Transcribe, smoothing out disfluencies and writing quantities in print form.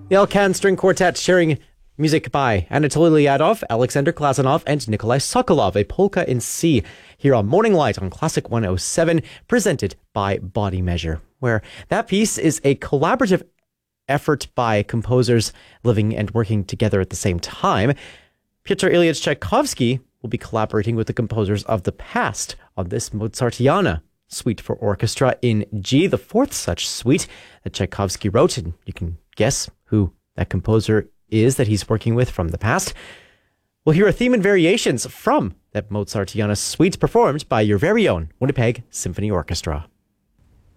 The Alkan String Quartet sharing music by Anatoly Lyadov, Alexander Glazunov, and Nikolai Sokolov, a polka in C, here on Morning Light on Classic 107, presented by Body Measure, where that piece is a collaborative effort by composers living and working together at the same time. Pyotr Ilyich Tchaikovsky will be collaborating with the composers of the past on this Mozartiana suite for orchestra in G, the fourth such suite that Tchaikovsky wrote, and you can guess who that composer is that he's working with from the past. We'll hear a theme and variations from that Mozartiana suite performed by your very own Winnipeg Symphony Orchestra.